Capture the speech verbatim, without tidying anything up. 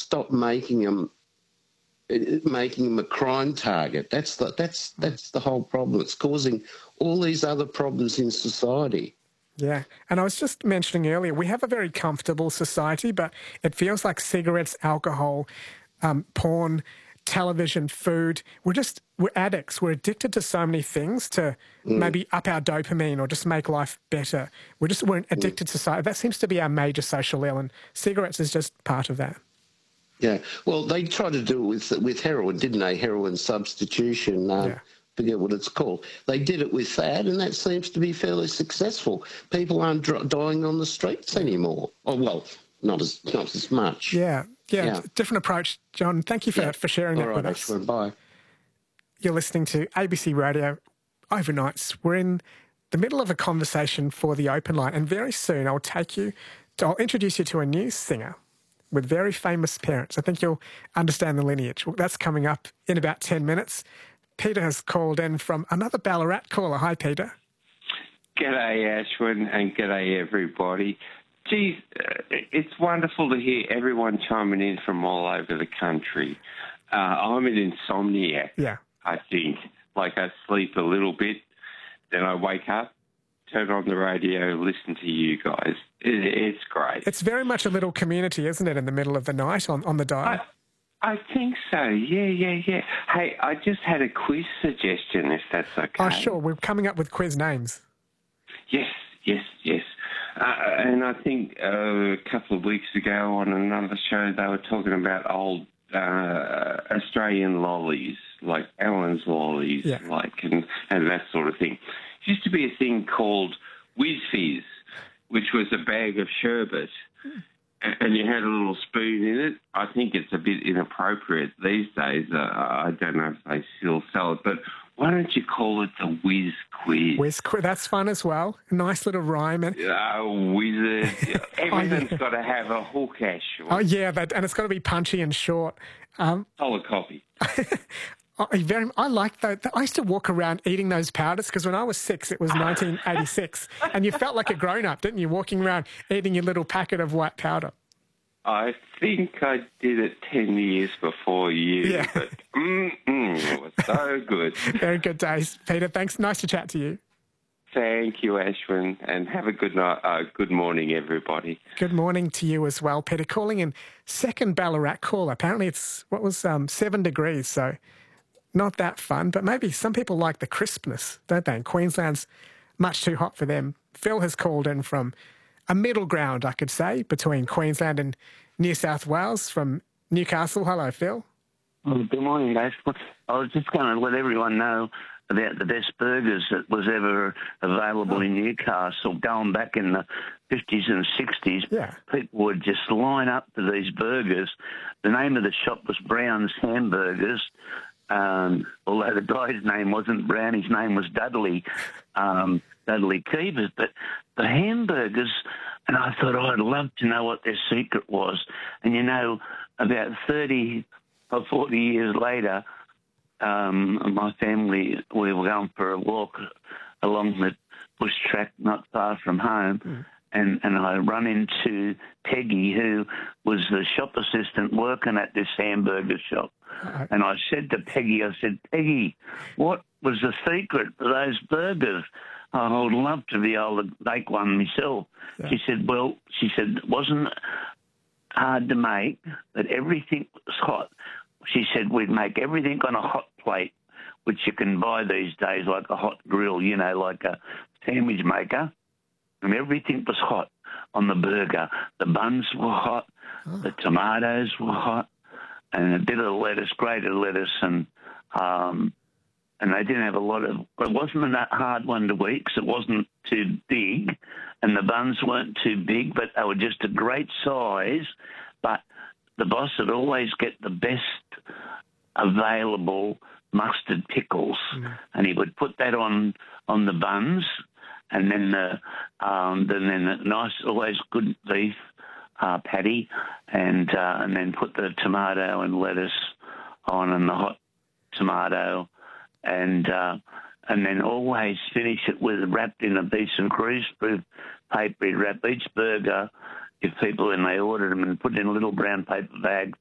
stop making them making them a crime target. That's the that's that's the whole problem. It's causing all these other problems in society. Yeah, and I was just mentioning earlier, we have a very comfortable society, but it feels like cigarettes, alcohol, um, porn, television, food, we're just, we're addicts. We're addicted to so many things to mm. maybe up our dopamine or just make life better. We're just, we're addicted mm. to society. That seems to be our major social ill, and cigarettes is just part of that. Yeah, well, they tried to do it with with heroin, didn't they? Heroin substitution. Um, yeah. Forget what it's called. They did it with that, and that seems to be fairly successful. People aren't dr- dying on the streets anymore. Oh, well, not as not as much. Yeah, yeah, yeah. Different approach, John. Thank you for yeah. for sharing All that right, with us. Ashwin, bye. You're listening to A B C Radio Overnights. We're in the middle of a conversation for the Open Line, and very soon I'll take you. To, I'll introduce you to a new singer with very famous parents. I think you'll understand the lineage. Well, that's coming up in about ten minutes. Peter has called in from another Ballarat caller. Hi, Peter. G'day, Ashwin, and g'day, everybody. Geez, uh, it's wonderful to hear everyone chiming in from all over the country. Uh, I'm an insomniac, yeah. I think. Like, I sleep a little bit, then I wake up, turn on the radio, listen to you guys. It, it's great. It's very much a little community, isn't it, in the middle of the night on, on the dial? I, I think so, yeah, yeah, yeah. Hey, I just had a quiz suggestion, if that's okay. Oh, sure. We're coming up with quiz names. Yes, yes, yes. Uh, and I think uh, a couple of weeks ago on another show they were talking about old uh, Australian lollies, like Allen's lollies, yeah. like and, and that sort of thing. There used to be a thing called Whiz Fizz, which was a bag of sherbet. And you had a little spoon in it. I think it's a bit inappropriate these days. Uh, I don't know if they still sell it, but why don't you call it the Whiz Quiz? Whiz Quiz, that's fun as well. A nice little rhyme. And oh, wizard. Everything's oh, yeah. got to have a hook, Ashwin. Oh, yeah, that, and it's got to be punchy and short. Um, Solid copy. I, very, I like that. I used to walk around eating those powders because when I was six, it was nineteen eighty-six, and you felt like a grown-up, didn't you, walking around eating your little packet of white powder? I think I did it ten years before you, yeah. but mm, mm, it was so good. Very good days. Peter, thanks. Nice to chat to you. Thank you, Ashwin, and have a good night. Uh, good morning, everybody. Good morning to you as well, Peter. Calling in second Ballarat call. Apparently it's, what was, um, seven degrees, so not that fun, but maybe some people like the crispness, don't they? And Queensland's much too hot for them. Phil has called in from a middle ground, I could say, between Queensland and New South Wales from Newcastle. Hello, Phil. Well, good morning, guys. I was just going to let everyone know about the best burgers that was ever available oh. in Newcastle. Going back in the fifties and sixties, yeah. people would just line up for these burgers. The name of the shop was Brown's Hamburgers. Um, although the guy's name wasn't Brown, his name was Dudley, um, Dudley Keevers. But the hamburgers, and I thought, oh, I'd love to know what their secret was. And, you know, about thirty or forty years later, um, my family, we were going for a walk along the bush track not far from home, mm. and, and I run into Peggy, who was the shop assistant working at this hamburger shop. Uh-huh. And I said to Peggy, I said, Peggy, what was the secret for those burgers? I would love to be able to make one myself. Yeah. She said, well, she said, it wasn't hard to make, but everything was hot. She said, we'd make everything on a hot plate, which you can buy these days, like a hot grill, you know, like a sandwich maker. And everything was hot on the burger. The buns were hot, oh. the tomatoes were hot, and a bit of lettuce, grated lettuce, and um, and they didn't have a lot of. It wasn't a hard one to eat because it wasn't too big, and the buns weren't too big, but they were just a great size. But the boss would always get the best available mustard pickles, mm. and he would put that on on the buns, and then the um, then then the nice, always good beef. Uh, patty, and uh, and then put the tomato and lettuce on, and the hot tomato, and uh, and then always finish it with wrapped in a piece of greaseproof paper. He'd wrap each burger, if people, and they ordered them, and put it in a little brown paper bag,